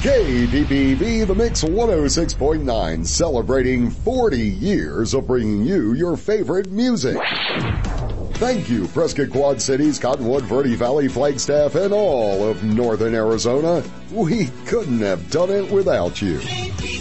KPPV The Mix 106.9, celebrating 40 years of bringing you your favorite music. Thank you, Prescott Quad Cities, Cottonwood, Verde Valley, Flagstaff, and all of Northern Arizona. We couldn't have done it without you.